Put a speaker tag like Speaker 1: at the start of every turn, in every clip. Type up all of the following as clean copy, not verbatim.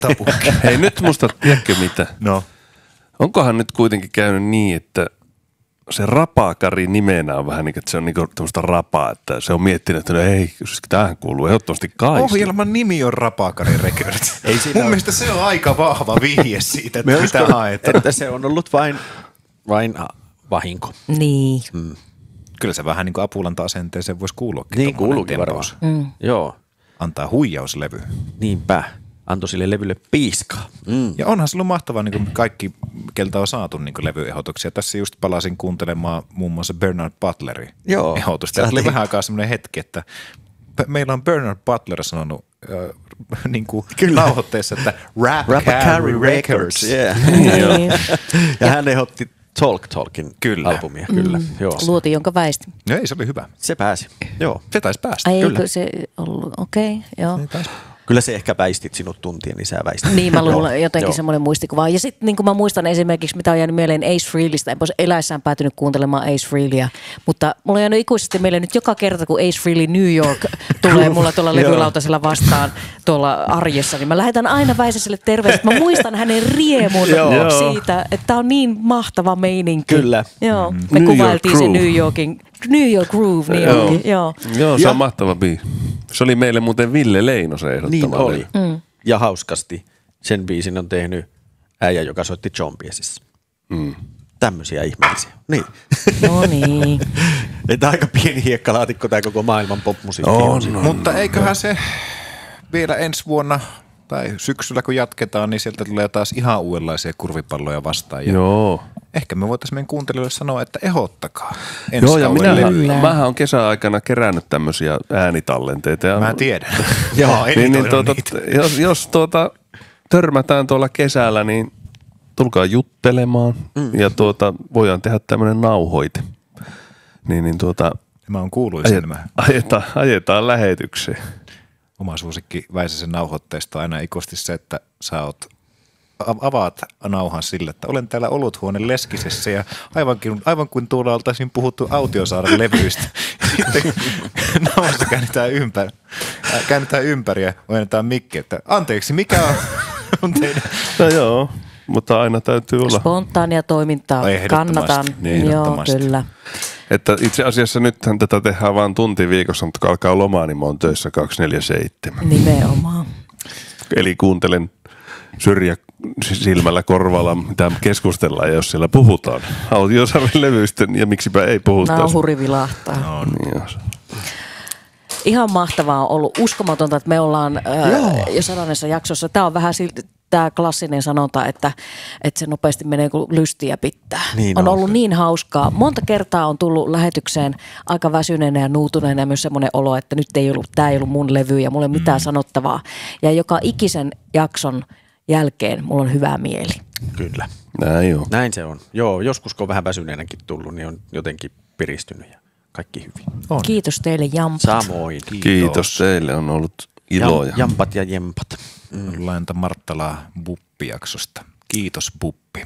Speaker 1: Tapukki.
Speaker 2: Hei nyt musta, tiedätkö mitä?
Speaker 1: No.
Speaker 2: Onkohan nyt kuitenkin käynyt niin, että se Rapakari nimenä on vähän niin kuin, että se on niin kuin tämmöistä rapaa, että se on miettinyt, että no ei, tämähän kuuluu ehdottomasti Kaisli.
Speaker 1: Ohjelman nimi on Rapakari Records. Mun mielestä se on aika vahva vihje siitä, että mitä haetaan.
Speaker 3: Että se on ollut vain vahinko.
Speaker 4: Niin.
Speaker 1: Kyllä se vähän niin kuin apulanta-asenteeseen voisi kuuluakin.
Speaker 3: Niin kuuluukin varmaan. Joo.
Speaker 1: Antaa huijauslevy.
Speaker 3: Niinpä. Antoi sille levylle piiskaa.
Speaker 1: Ja onhan se ollut mahtavaa, niin kuin kaikki, keltä on saatu niin kuin levyehdotuksia. Tässä just palasin kuuntelemaan muun muassa Bernard Butlerin ehdotusta. Tuli vähän aikaa semmoinen hetki, että meillä on Bernard Butler sanonut niin kuin nauhoitteessa, että Rapakari Records.
Speaker 3: Yeah. Ja hän ehdotti Talkin albumia. Kyllä. Joo.
Speaker 4: Luoti, jonka väisti.
Speaker 1: No ei, se oli hyvä.
Speaker 3: Se pääsi. Joo.
Speaker 1: Se taisi päästä.
Speaker 4: Ai eikö se ollut? Okei, joo.
Speaker 3: Kyllä se ehkä väistit sinut tuntien, niin sä väistit.
Speaker 4: Niin, mä luulen jotenkin semmoinen muistikuva. Ja sitten niin kuin mä muistan esimerkiksi, mitä on jäänyt mieleen Ace Frehleystä. En olisi eläessään päätynyt kuuntelemaan Ace Frehleyä. Mutta mulla on jäänyt ikuisesti mieleen nyt joka kerta, kun Ace Frehley New York tulee mulla tuolla levylautasella vastaan tuolla arjessa. Niin mä lähetän aina Väisäselle terveiset. Mä muistan hänen riemun siitä, että tää on niin mahtava meininki.
Speaker 3: Kyllä.
Speaker 4: Joo, me kuvailtiin se New York Groove.
Speaker 2: Joo, se on mahtava biisi. Se oli meille muuten Ville Leino se ehdottama.
Speaker 3: Niin oli. Ja hauskasti sen biisin on tehnyt äijä, joka soitti John Biesissä. Tämmöisiä ihmeellisiä. Niin.
Speaker 4: No niin.
Speaker 3: Että aika pieni hiekkalaatikko tämä koko maailman popmusiikki on.
Speaker 1: Mutta eiköhän se vielä ensi vuonna tai syksyllä kun jatketaan, niin sieltä tulee taas ihan uudenlaisia kurvipalloja vastaan.
Speaker 2: Joo.
Speaker 1: Ehkä me voitaisiin meidän kuuntelijoille sanoa, että ehdottakaa.
Speaker 2: Joo, ja mähän on kesäaikana kerännyt tämmöisiä äänitallenteita. Ja
Speaker 1: mä tiedän.
Speaker 2: Joo, jos törmätään tuolla kesällä, niin tulkaa juttelemaan ja voidaan tehdä tämmöinen nauhoite.
Speaker 1: Mä oon kuuluisin.
Speaker 2: Ajetaan lähetykseen.
Speaker 1: Oma suosikki Väisäsen nauhoitteesta on aina ikusti se, että sä avaat nauhan sille, että olen täällä oluthuoneen Leskisessä ja aivan kuin tuolla oltaisiin puhuttu Autiosaaren levyistä. Sitten nauhassa käännetään ympäri ja ojennetaan mikki, että anteeksi, mikä on teidän?
Speaker 2: No joo, mutta aina täytyy olla
Speaker 4: spontaania toimintaa. Kannatan. Joo, kyllä.
Speaker 2: Että itse asiassa nythän tätä tehdään vain tunti viikossa, mutta kun alkaa lomaa, niin mä oon töissä 24/7.
Speaker 4: Nimenomaan.
Speaker 2: Eli kuuntelen silmällä korvalla, mitä keskustellaan, ja jos siellä puhutaan Autiosaaren levyistä, ja miksipä ei puhuta.
Speaker 4: Nauhuri vilahtaa.
Speaker 2: No, niin.
Speaker 4: Ihan mahtavaa on ollut. Uskomatonta, että me ollaan jo 100. jaksossa. Tämä on vähän tämä klassinen sanonta, että se nopeasti menee kuin lystiä pitää. Niin on ollut niin hauskaa. Monta kertaa on tullut lähetykseen aika väsyneenä ja nuutuneena ja myös semmoinen olo, että nyt tämä ei ollut mun levy ja mulla ei ole mitään sanottavaa. Ja joka ikisen jakson jälkeen mulla on hyvä mieli.
Speaker 3: Kyllä.
Speaker 2: Näin
Speaker 3: se on. Joo, joskus kun on vähän väsyneenäkin tullut, niin on jotenkin piristynyt ja kaikki hyvin.
Speaker 4: On. Kiitos teille, jampat.
Speaker 3: Samoin.
Speaker 2: Kiitos teille, on ollut ilo.
Speaker 3: Jampat ja jempat.
Speaker 1: Lainata Marttalaa Buppi-jaksosta. Kiitos Buppi.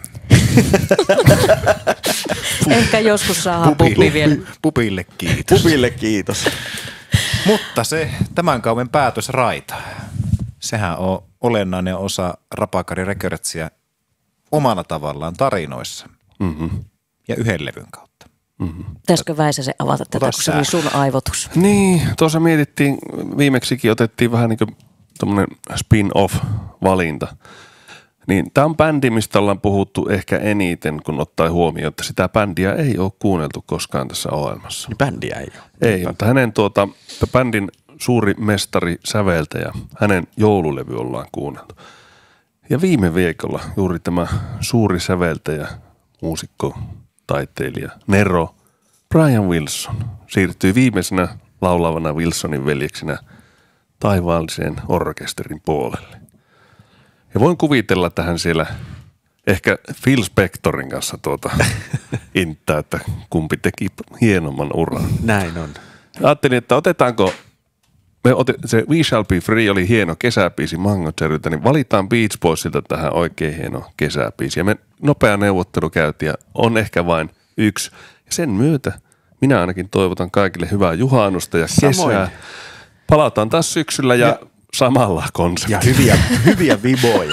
Speaker 4: Ehkä joskus saadaan Buppi vielä.
Speaker 1: Pupille kiitos.
Speaker 3: Pupille kiitos.
Speaker 1: Mutta se tämän kauden päätösraita, sehän on olennainen osa Rapakari Recordsia omalla tavallaan tarinoissa ja yhden levyn kautta.
Speaker 4: Pitäisikö Väisäsen avata tätä, kun se oli sun aivotus?
Speaker 2: Niin, tuossa mietittiin, viimeksikin otettiin vähän niin kuin tommoinen spin-off-valinta. Niin tämä on bändi, mistä ollaan puhuttu ehkä eniten, kun ottaa huomioon, että sitä bändiä ei ole kuunneltu koskaan tässä ohjelmassa.
Speaker 3: Niin bändiä ei ole.
Speaker 2: Ei, mutta hänen bändin suuri mestari säveltäjä, hänen joululevy ollaan kuunneltu. Ja viime viikolla juuri tämä suuri säveltäjä, muusikko, taiteilija, Nero, Brian Wilson siirtyi viimeisenä laulavana Wilsonin veljeksinä taivaalliseen orkesterin puolelle. Ja voin kuvitella tähän siellä ehkä Phil Spectorin kanssa inttää, että kumpi teki hienomman uran.
Speaker 3: Näin on.
Speaker 2: Ajattelin, että otetaanko, se We Shall Be Free oli hieno kesäbiisi Mango Cherryltä, niin valitaan Beach Boysilta tähän oikein hieno kesäbiisi. Ja me nopea neuvottelu käytiin ja on ehkä vain yksi. Ja sen myötä minä ainakin toivotan kaikille hyvää juhannusta ja kesää. Samoin. Palataan taas syksyllä ja samalla konsertilla.
Speaker 3: Ja hyviä viboja.